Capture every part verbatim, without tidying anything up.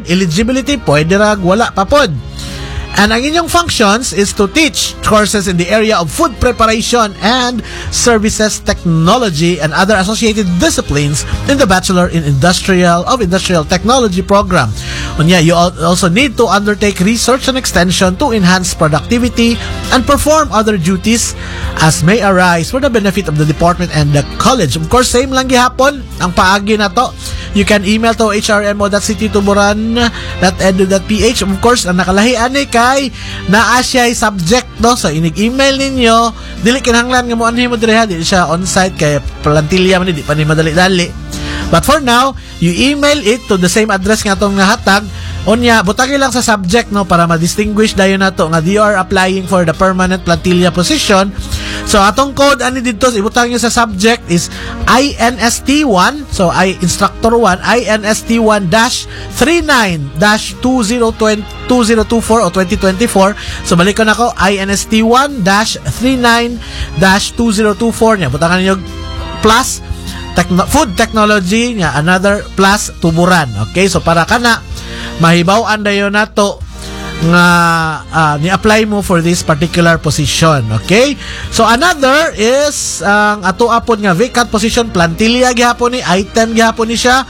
eligibility pwede rag wala pa pod. And ang inyong functions is to teach courses in the area of food preparation and services technology and other associated disciplines in the Bachelor in Industrial of Industrial Technology program. Unya, you also need to undertake research and extension to enhance productivity and perform other duties as may arise for the benefit of the department and the college. Of course, same lang gihapon ang paagi na to. You can email to h r m o dot city tuburan dot e d u dot p h. Of course, ang nakalahian ni kay naa siya subject, no? So, inig-email ninyo, dili kinahanglan nga mo anhin mo dire ha, dili siya on-site kay Plantilla man, di pa ni madali-dali. But for now, you email it to the same address nga itong nahatag. Onya, butagi lang sa subject, no, para ma-distinguish dayon nato nga you are applying for the permanent Plantilla position. So, atong code, ani dito, ibutang nyo sa subject is I N S T one. So, I instructor one, I N S T one dash thirty-nine dash twenty twenty-four o twenty twenty-four. So, balik ko na ko, I N S T one dash thirty-nine dash twenty twenty-four niya. Butangan nyo plus techno- food technology niya, another plus tuburan. Okay? So, para ka na, mahibaw-an dayon nato nga uh, ni-apply mo for this particular position. Okay? So, another is ang uh, ato apon nga vacant position, Plantilla gihapon ni, item gihapon ni siya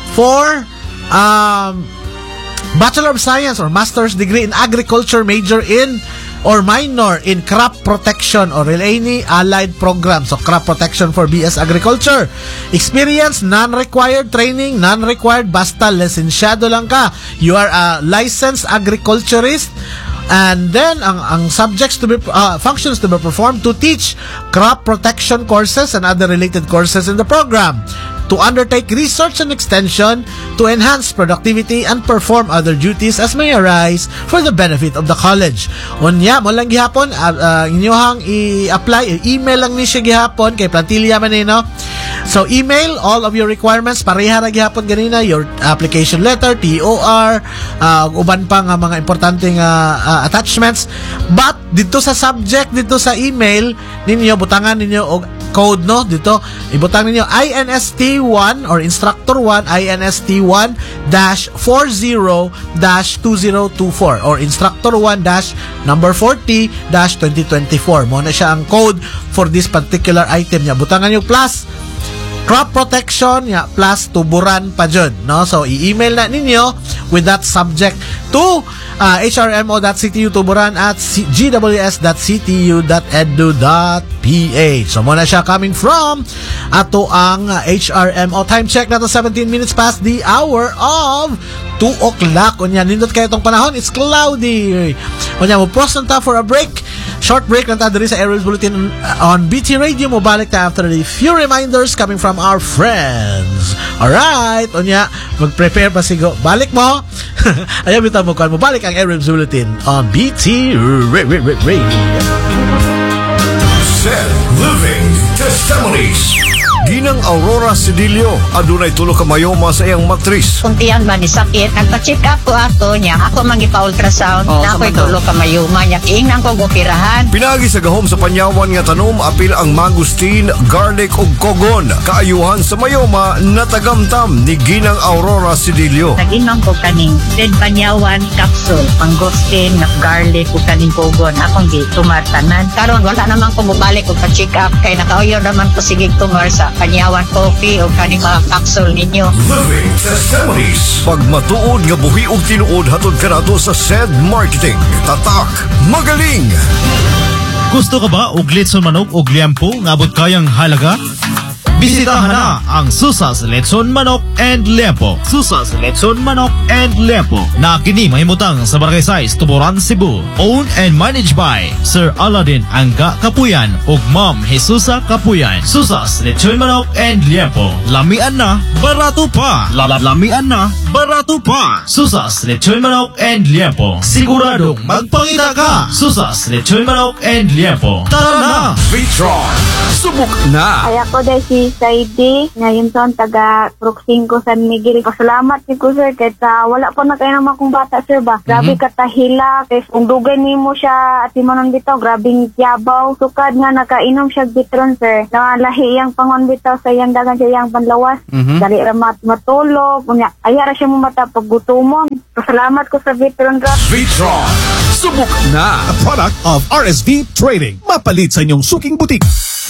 for um, Bachelor of Science or Master's degree in Agriculture, major in or minor in crop protection or any allied program. So, crop protection for B S Agriculture. Experience, non-required. Training, non-required. Basta lisensyado lang ka. You are a licensed agriculturist. And then, ang, ang subjects to be, uh, functions to be performed to teach crop protection courses and other related courses in the program. To undertake research and extension, to enhance productivity and perform other duties as may arise for the benefit of the college. Unya, mo lang gihapon, uh, uh, inyohang i-apply, email lang ni siya gihapon kay Plantilla man eh, no? So, email all of your requirements, pareha na gihapon ganina, your application letter, T O R, uh, uban pa nga mga importanteng uh, uh, attachments. But, dito sa subject, dito sa email, ninyo, butangan ninyo og code, no? Dito, ibutang ninyo I N S T one or instructor one, I N S T one dash forty dash twenty twenty-four or instructor one dash number forty dash twenty twenty-four. Mo na siya ang code for this particular item niya. Butangan nyo plus crop protection ya plus tuburan pa dyan, no? So, i-email na ninyo with that subject to uh, h r m o dot c t u tuburan at g w s dot c t u dot e d u dot p h. So, muna siya coming from ato ang uh, H R M O. Time check na to, seventeen minutes past the hour of two o'clock. Unya, nindot kayo itong panahon. It's cloudy. Unya, mo pause na ta for a break. Short break lang tayo sa Aerials Bulletin on B T Radio. Mubalik ta after the few reminders coming from our friends. Alright, unya, mag-prepare pa sigo. Balik mo. Ayaw bitaw mo kung mubalik ang Aerials Bulletin on B T Radio. Said Living Testimonies. Ginang Aurora Sedilio, adunay tulo ka mayoma sa iyang matris. Kuntian ba ni sakit, nagpa-check up ko ato niya. Ako mangipa-ultrasound, oh, na ako'y tulo ka mayoma niya. Iingnan ko gupirahan. Pinagi sa gahom sa panyawan nga tanom, apil ang mangustin, garlic ug kogon. Kaayuhan sa mayoma, natagamtam ni Ginang Aurora Sedilio. Nag-inom ko kaning red panyawan capsule, mangustin, garlic ug kaning kogon. Akong di tumartanan. Karon wala naman ko mubalik og pa-check up kay nakauyo naman ko sigig tumar sa panyawan coffee o kaning mga capsule ninyo. Living Testimonies. Pag matuod nga buhi og tinuod hatod kanato sa S E D Marketing. Tatak, magaling. Gusto ka ba og litson manok og liampo nga abot kayang halaga? Bisitahan na ang Susas Letson Manok and Liampo. Susas Letson Manok and Liampo na kini mahimutang sa Barangay Size, Tuburan, Cebu. Owned and managed by Sir Aladdin Angga Kapuyan ug Ma'am Jesusa Kapuyan. Susas Letson Manok and Liampo. Lamian na, barato pa. Lamian na, barato pa. Susas Letson Manok and Liampo. Siguradong magpangita ka. Susas Letson Manok and Liampo. Tara na! Vitron, subok na. Ay ako dahil si Amy Saidi, ngayon son taga Proxing ko San Miguel. Pasalamat ko sir kahit sa wala po na kayo naman kong bata sir ba. Grabe mm-hmm. katahila, kaya kung dugay nimo siya at imo nang bitaw, grabing yabaw. Sukad nga nakainom siya bitron sir. Nangalahi iyang pangon bitaw sa iyang dagan siya iyang panlawas. Mm-hmm. Dali ra mat matulog, unya ayara siya mo mata paggutumon. Pasalamat ko sa bitron grab. Vitron, subok na! A product of R S V Trading. Mapalit sa inyong suking butik.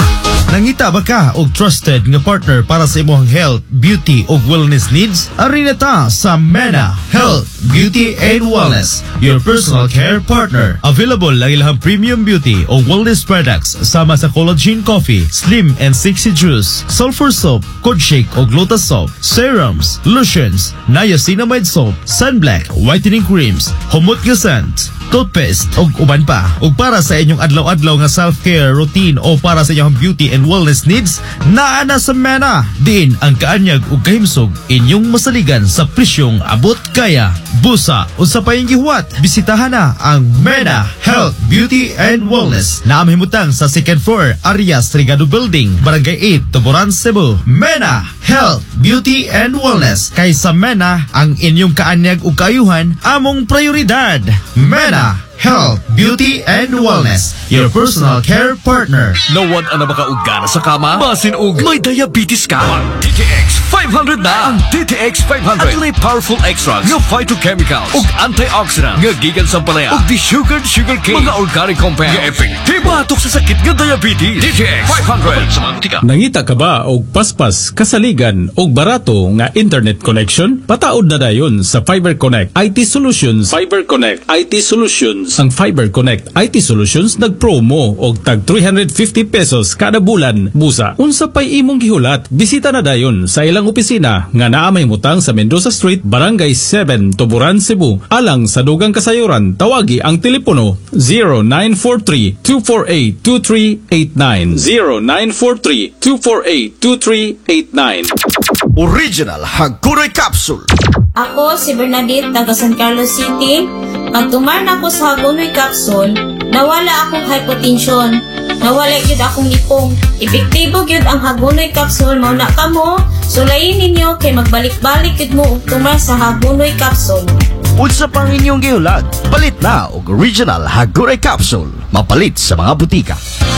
Nangita ba ka og trusted nga partner para sa imong health, beauty ug wellness needs? Ari na ta sa Mena Health, Beauty and Wellness, your personal care partner. Available ang ilang premium beauty ug wellness products sama sa collagen coffee, slim and sexy juice, sulfur soap, cod shake ug lotus soap, serums, lotions, niacinamide soap, sunblock, whitening creams, humot nga scent, toothpaste ug uban pa. Ug para sa inyong adlaw-adlaw nga self-care routine o para sa inyong beauty and wellness needs, naa na sa Mena. Diin ang kaanyag ug kahimsog inyong masaligan sa presyong abot kaya. Busa unsa pa yung gihuwat, bisitahan na ang Mena Health, Beauty and Wellness na amhimutang sa second floor Arias Trigado Building, Barangay eight, Tuburan, Cebu. Mena Health, Beauty and Wellness, kay sa Mena ang inyong kaanyag ug kaayuhan among prioridad. Mena Health, Beauty and Wellness, your personal care partner. Nawad ana baka og gana sa kama? Basin og may diabetes ka? Mag D T X five hundred na! Ang D T X five hundred at may powerful extracts nga phytochemicals ug antioxidant nga gikan sa palaya ug de-sugared sugarcane, mga organic compounds nga epektibo batok sa sakit nga diabetes. D T X five hundred sa mga butika. Nangita ka ba og paspas, kasaligan og barato nga internet connection? Pataod na dayon sa Fiber Connect I T Solutions. Fiber Connect I T Solutions. Ang Fiber Connect I T Solutions nagpromo og tag three hundred fifty pesos kada bulan. Busa, unsa pay imong gihulat? Bisita na dayon sa ilang opisina nga naa may mutang sa Mendoza Street, Barangay seven, Tuburan, Cebu. Alang sa dugang kasayuran, tawagi ang telepono zero nine four three, two four eight, two three eight nine. zero nine four three, two four eight, two three eight nine. Original Haguroy Capsule. Ako si Bernadette, taga San Carlos City. Pag tumar na ako sa Hagunoy Capsule, nawala akong hypotension. Nawala yun akong lipong. Epektibo yun ang Hagunoy Capsule. Mauna ka mo, sulayin ninyo kay magbalik-balik yun mo ug tumar sa Hagunoy Capsule. Unsa pang inyong gihulat? Palit na og Original Haguroy Capsule. Mapalit sa mga butika.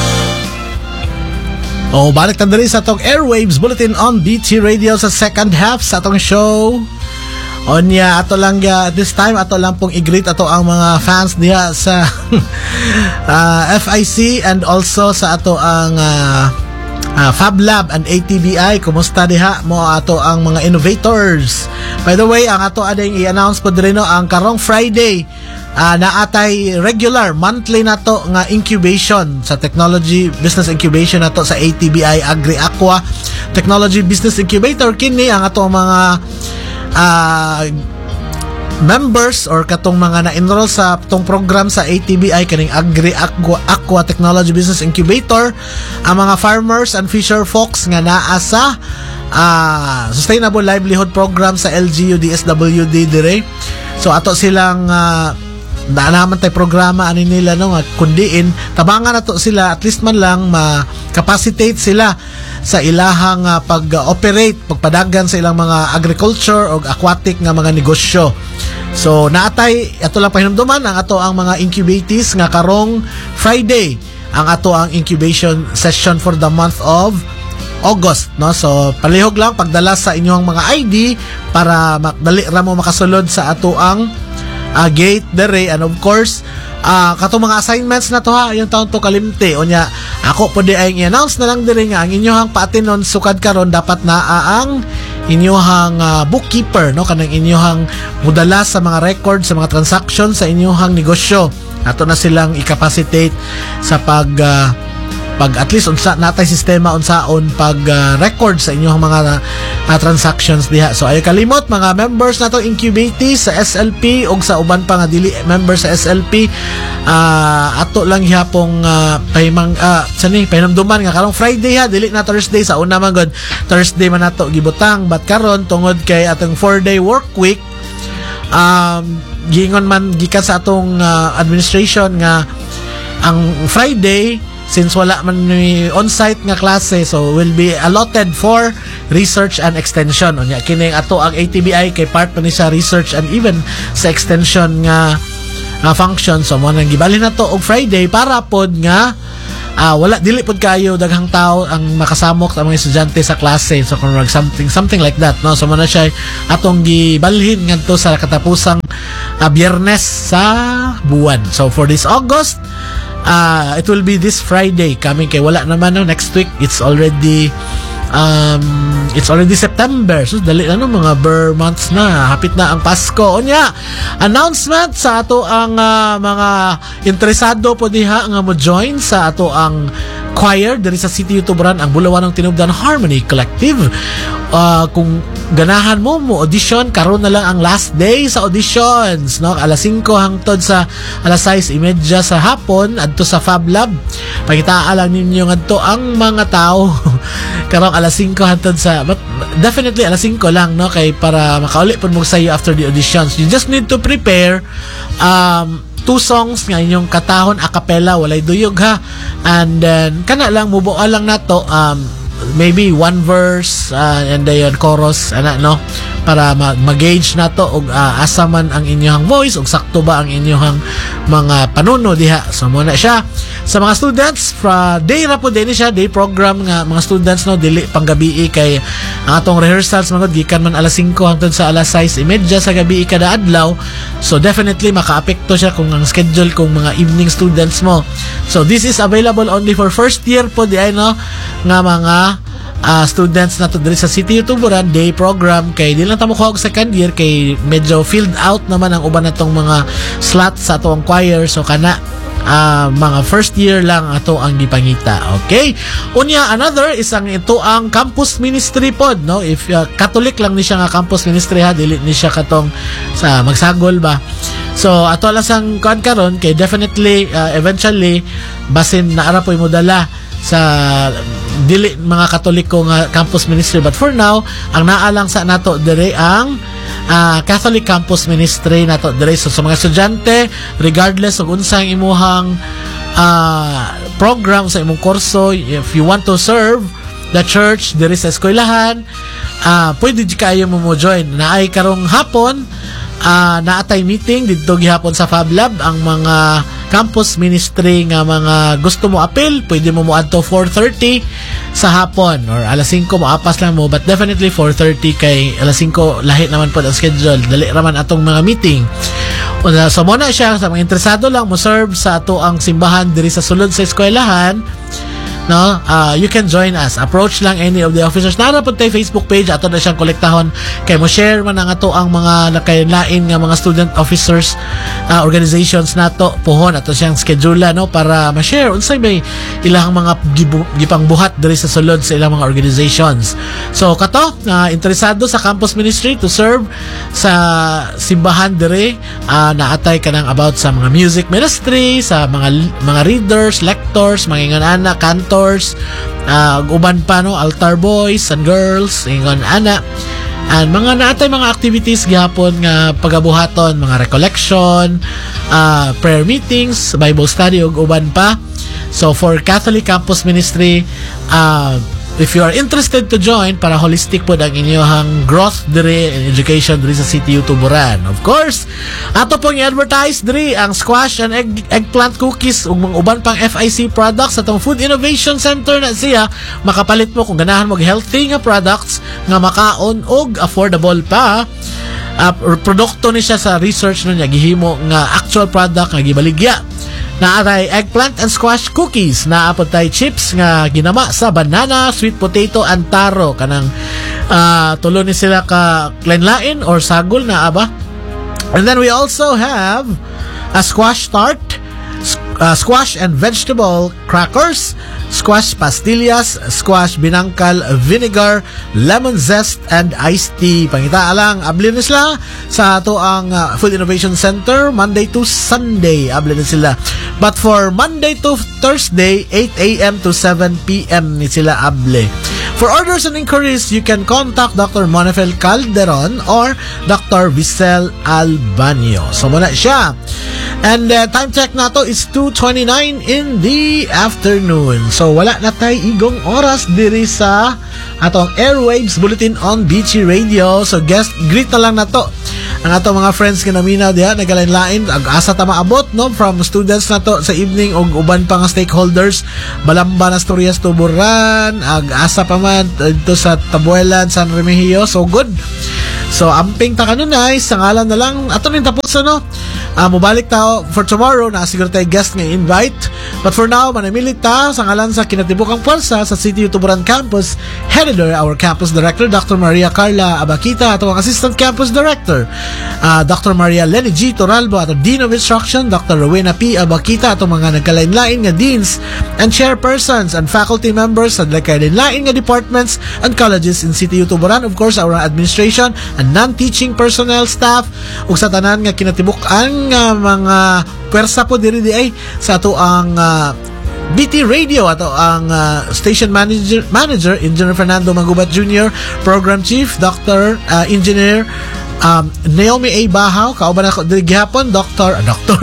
O, balik tandali sa atong Airwaves Bulletin on B T Radio sa second half sa atong show. Onya, ato lang ya, this time ato lang pong i-greet ato ang mga fans diha sa uh, F I C and also sa ato ang uh, uh, Fab Lab and A T B I. Kumusta diha mo ato ang mga innovators? By the way, ang ato ading i-announce po din no, ang karong Friday uh, na atay regular monthly na to nga incubation sa technology business incubation na to sa A T B I Agri Aqua Technology Business Incubator. Kini ang ato mga uh, members or katong mga na-enroll sa tong program sa A T B I kaning Agri Aqua, Aqua Technology Business Incubator, ang mga farmers and fisher folks nga naa sa uh, Sustainable Livelihood Program sa L G U D S W D dire. So ato silang uh, daan naman tayo programa ani nila no nga kundiin tabangan nato sila at least man lang ma-capacitate sila sa ilahang uh, pag-operate, pagpadagan sa ilang mga agriculture o aquatic nga mga negosyo. So naatay ato lang pahinumduman ang ato ang mga incubatees nga karong Friday ang ato ang incubation session for the month of August, no? So palihog lang pagdala sa inyong mga I D para dali ra mo makasulod sa ato ang uh, gate dere. And of course uh, katong mga assignments na to ha, yung taon to kalimte unya ako po di ay i-announce na lang dire nga ang inyohang paatinon sukad karon dapat naa ang inyohang uh, bookkeeper, no, kanang inyohang mudala sa mga record sa mga transactions sa inyohang negosyo. Ato na silang i-capacitate sa pag uh, pag at least unsa natay sistema unsaon pag uh, record sa inyong mga uh, transactions diha. So ayo kalimot mga members nato incubatees sa S L P ug sa uban pa nga dili members sa S L P, uh, ato lang gihapong uh, pahimang uh, sani pahinumduman nga karong Friday ha, dili na Thursday. Sa una man gud Thursday man nato gibutang, but karon tungod kay atong four day work week, um gingon man gikan sa atong uh, administration nga ang Friday since wala man ni on-site nga klase, so will be allotted for research and extension. Unya kini ato ang A T B I kay part pa ni sa research and even sa extension nga nga function. So mo nang gibalhin na to og Friday para pod nga uh, wala dili pod kayo daghang tao ang makasamok sa mga estudyante sa klase. So kung something something like that, no, so mo na siya atong gibalhin ngadto sa katapusang uh, Biyernes sa buwan. So for this August, uh, it will be this Friday coming kay wala naman no next week. It's already um it's already September, so dali na no, mga ber months na, hapit na ang Pasko. Unya announcement sa ato ang uh, mga interesado po diha nga mo join sa ato ang choir diri sa City Youtuberan, ang Bulawan ng Tinubdan Harmony Collective. Uh, kung ganahan mo mo audition, karon na lang ang last day sa auditions, no, alas singko hangtod sa alas sais imedya sa hapon adto sa Fab Lab. Pakitaan lang ninyo ngadto ang mga tao karong alas singko hangtod sa, but definitely alas singko lang, no, kay para makauli pud mo sayo after the auditions. You just need to prepare um two songs nga inyong katahon a cappella, walay duyog ha, and then kana lang mubuo lang nato um maybe one verse uh, and then chorus ana, no, para mag-gauge nato og uh, asa man ang inyong voice ug sakto ba ang inyong mga panuno diha. So mo na siya sa mga students fra day ra po din siya, day program nga mga students, no, dili panggabi kay ang atong rehearsals magod gikan man alas singko hangtod sa alas sais imedya sa gabi kada adlaw. So definitely makaapekto siya kung ang schedule kung mga evening students mo. So this is available only for first year po di ay, no, nga mga uh, students na to diri sa City Youtuberan day program, kay di lang ta mo kuha og second year kay medyo filled out naman ang uban natong mga slots sa atong choir. So kana Uh, mga first year lang ato ang gipangita. Okay? Unya another is ang ito ang campus ministry pod, no? If uh, Catholic lang ni siya nga campus ministry ha, dili ni siya katong sa magsagol ba. So ato lang sang kuan karon kay definitely uh, eventually basin naara poy mo dala sa dili mga Katoliko nga campus ministry, but for now ang naa lang sa nato dire ang Uh, Catholic Campus Ministry nato dire. So sa mga estudyante, regardless og unsang imuhang uh, program sa imong kurso, if you want to serve the church dire sa eskwelahan, uh, pwede di kayo mo mo join. Naay karong hapon uh, naatay meeting didto gihapon sa Fab Lab ang mga campus ministry nga mga gusto mo appeal, pwede mo mo adto four thirty sa hapon or alas singko mo apas lang mo, but definitely four thirty kay alas singko lahi naman po ang schedule, dali raman atong mga meeting. So mo na siya sa mga interesado lang mo serve sa ato ang simbahan diri sa sulod sa eskwelahan, no, uh, you can join us. Approach lang any of the officers. Nara po tayo Facebook page ato na siyang kolektahon kay mo share man ang ato ang mga nakainlain nga mga student officers uh, organizations nato pohon ato siyang schedule, no, para ma-share unsay may ilang mga gipang buhat diri sa sulod sa ilang mga organizations. So kato uh, interesado sa campus ministry to serve sa simbahan diri, uh, naatay kanang about sa mga music ministry, sa mga mga readers, lectors, mga ingon-ana, cantors, uh, uban pa, no, altar boys and girls, ingon ana, and mga naatay mga activities gihapon nga pagabuhaton, mga recollection, uh, prayer meetings, Bible study ug uban pa. So for Catholic Campus Ministry, uh, if you are interested to join para holistic po ang inyong growth diri in education diri sa City Youtuberan. Of course, ato pong i-advertise diri ang squash and egg, eggplant cookies ug mga uban pang F I C products sa tong Food Innovation Center na siya. Makapalit mo kung ganahan mo healthy nga products nga makaon og affordable pa. Uh, produkto ni siya sa research no niya gihimo nga actual product nga gibaligya. Naatay eggplant and squash cookies, naapod tay chips nga ginama sa banana, sweet potato and taro, kanang uh, tulo ni sila ka lain-lain or sagol na aba. And then we also have a squash tart, uh, squash and vegetable crackers, squash pastillas, squash binangkal vinegar, lemon zest, and iced tea. Pangita lang, abli na sila sa ato ang uh, Food Innovation Center Monday to Sunday. Abli na sila. But for Monday to Thursday, eight a.m. to seven p.m. ni sila abli. For orders and inquiries, you can contact Doctor Monefel Calderon or Doctor Visel Albanio. So muna siya. And uh, time check na to is two twenty-nine in the afternoon. So wala na tayo igong oras diri sa atong Airwaves Bulletin on B T Radio. So guest greet na lang na to ang atong mga friends kinamina diha nagalain-lain ag asa ta maabot no from students na to sa evening og uban pa nga stakeholders Balamba na Asturias Tuburan ag asa pa man dito sa Tabuelan San Remigio. So good. So amping ta kanunay sa ngalan na lang ato ning tapos no. Uh, mubalik tao for tomorrow na siguro tayo guest nga invite. But for now, manamilit ta sa ngalan sa kinatibukang pwersa sa City U Tuburan Campus, headed by our campus director, Doctor Maria Carla Abakita, at ang assistant campus director, uh, Doctor Maria Lenny G. Toralbo, at ang Dean of Instruction, Doctor Rowena P. Abakita, at ang mga nagkalain-lain nga deans and chairpersons and faculty members sa nagkalain-lain nga departments and colleges in City U Tuburan. Of course, our administration and non-teaching personnel staff, ug sa tanan nga kinatibukan nga mga pwersa po diri di ay sa ato ang uh, B T Radio ato ang uh, station manager manager Engineer Fernando Magubat Junior, Program Chief Doctor uh, Engineer um, Naomi A. Bahaw, kauban ako diri gihapon Doctor uh, Doctor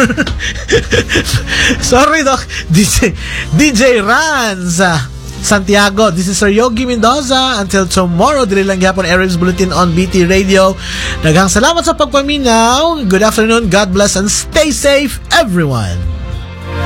sorry Doc D J D J Ranz uh, Santiago. This is Sir Yogi Mendoza. Until tomorrow, dili lang gyapon Airwaves Bulletin on B T Radio. Daghang salamat sa pagpaminaw. Good afternoon, God bless, and stay safe, everyone.